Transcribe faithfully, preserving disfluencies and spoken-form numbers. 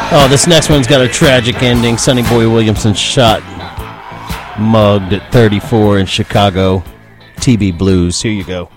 Oh, this next one's got a tragic ending. Sonny Boy Williamson shot, mugged at thirty-four in Chicago. T B Blues. Here you go.